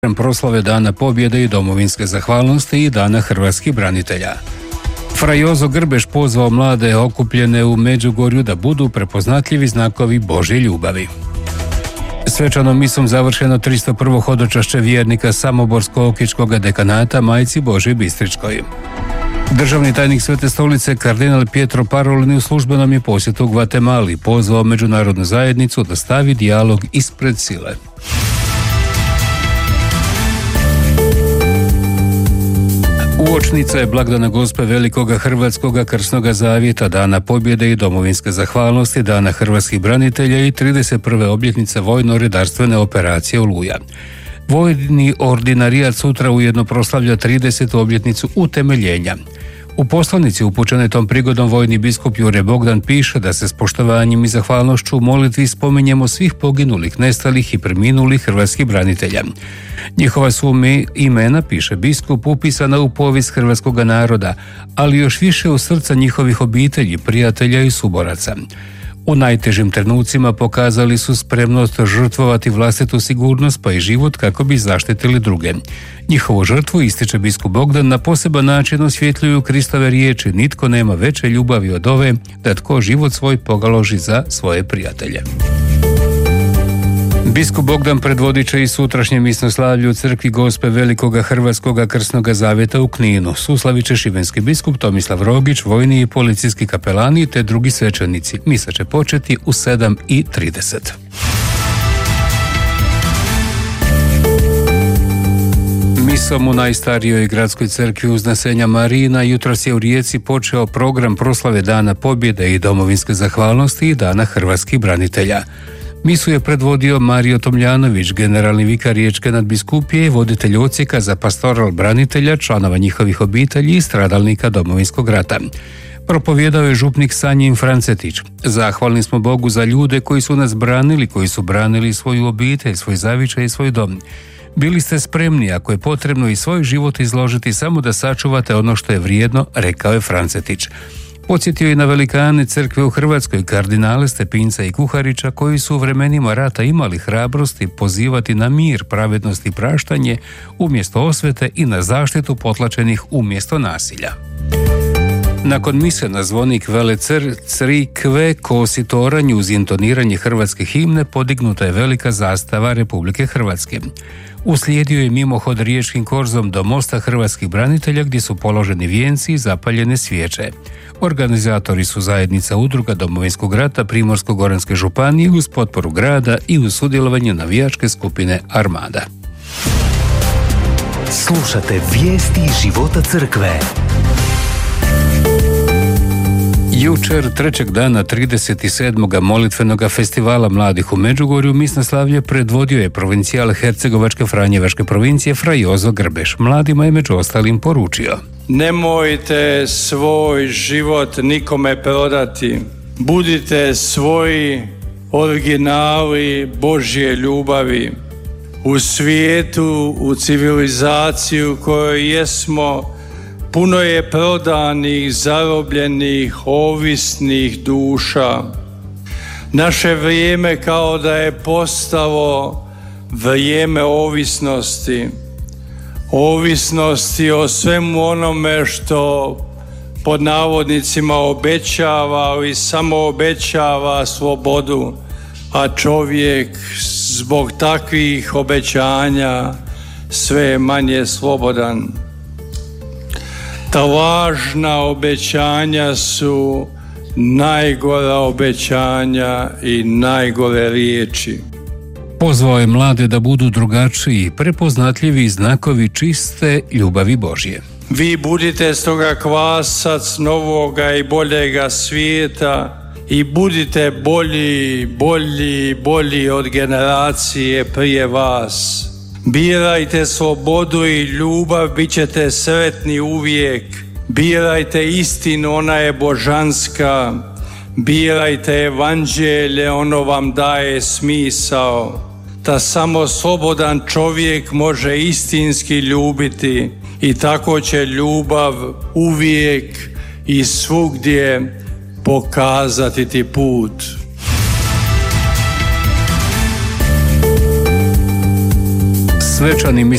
proslave Dana pobjede i domovinske zahvalnosti i Dana hrvatskih branitelja. Fra Jozo Grbeš pozvao mlade okupljene u Međugorju da budu prepoznatljivi znakovi Božje ljubavi. Svečanom misom završeno 301. hodočašće vjernika Samoborsko-Okičkog dekanata Majci Božji Bistričkoj. Državni tajnik Svete stolice kardinal Pietro Parolin u službenom je posjetu Gvatemali pozvao međunarodnu zajednicu da stavi dijalog ispred sile. Uočnica je blagdana Gospe Velikoga Hrvatskoga krsnoga zavjeta, Dana pobjede i domovinske zahvalnosti, Dana hrvatskih branitelja i 31. obljetnice vojno-redarstvene operacije Oluja. Vojni ordinarijat sutra ujedno proslavlja 30. obljetnicu utemeljenja. U poslanici upućenoj tom prigodom vojni biskup Jure Bogdan piše da se s poštovanjem i zahvalnošću u molitvi spominjemo svih poginulih, nestalih i preminulih hrvatskih branitelja. Njihova su imena, piše biskup, upisana u povijest hrvatskog naroda, ali još više u srca njihovih obitelji, prijatelja i suboraca. U najtežim trenucima pokazali su spremnost žrtvovati vlastitu sigurnost pa i život kako bi zaštitili druge. Njihovu žrtvu, ističe biskup Bogdan, na poseban način osvjetljuju Kristove riječi: nitko nema veće ljubavi od ove, da tko život svoj pogaloži za svoje prijatelje. Biskup Bogdan predvodit će i sutrašnje misnoslavlje u crkvi Gospe Velikoga Hrvatskoga krsnoga zavjeta u Kninu. Suslavit će šibenski biskup Tomislav Rogić, vojni i policijski kapelani te drugi svećenici. Misa će početi u 7:30. Misom u najstarijoj gradskoj crkvi Uznesenja Marijina jutros je u Rijeci počeo program proslave Dana pobjede i domovinske zahvalnosti i Dana hrvatskih branitelja. Misu je predvodio Mario Tomljanović, generalni vikar Riječke nadbiskupije i voditelj odsjeka za pastoral branitelja, članova njihovih obitelji i stradalnika Domovinskog rata. Propovijedao je župnik Sanjin Francetić. Zahvalni smo Bogu za ljude koji su nas branili, koji su branili svoju obitelj, svoj zavičaj i svoj dom. Bili ste spremni, ako je potrebno, i svoj život izložiti samo da sačuvate ono što je vrijedno, rekao je Francetić. Podsjetio je na velikane crkve u Hrvatskoj, kardinale Stepinca i Kuharića, koji su u vremenima rata imali hrabrosti pozivati na mir, pravednost i praštanje umjesto osvete i na zaštitu potlačenih umjesto nasilja. Nakon mise na zvonik Vele crikve kosi toranj uz intoniranje hrvatske himne podignuta je velika zastava Republike Hrvatske. Uslijedio je mimohod riječkim korzom do mosta hrvatskih branitelja gdje su položeni vijenci i zapaljene svijeće. Organizatori su zajednica udruga Domovinskog rata Primorsko-goranske županije uz potporu grada i uz sudjelovanje navijačke skupine Armada. Slušate vijesti života crkve. Jučer, trećeg dana 37. molitvenoga festivala mladih u Međugorju, misnoslavlje predvodio je provincijal Hercegovačke Franjevačke provincije Fra Jozo Grbeš. Mladima je među ostalim poručio: nemojte svoj život nikome prodati. Budite svoji originali Božje ljubavi. U svijetu, u civilizaciju kojoj jesmo, puno je prodanih, zarobljenih, ovisnih duša. Naše vrijeme kao da je postalo vrijeme ovisnosti. Ovisnosti o svemu onome što pod navodnicima obećava, ali samo obećava slobodu, a čovjek zbog takvih obećanja sve je manje slobodan. Ta lažna obećanja su najgora obećanja i najgore riječi. Pozvao je mlade da budu drugačiji, prepoznatljivi znakovi čiste ljubavi Božje. Vi budite stoga kvasac novoga i boljega svijeta i budite bolji od generacije prije vas. Birajte slobodu i ljubav, bit ćete sretni uvijek. Birajte istinu, ona je božanska. Birajte evanđelje, ono vam daje smisao. Da samo slobodan čovjek može istinski ljubiti i tako će ljubav uvijek i svugdje pokazati ti put. Svečani